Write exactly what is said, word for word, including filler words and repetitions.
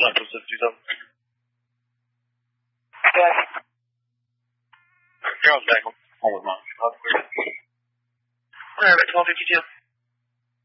one percent do something. Yeah. Charles back on with mom. Alright, twelve fifty-two.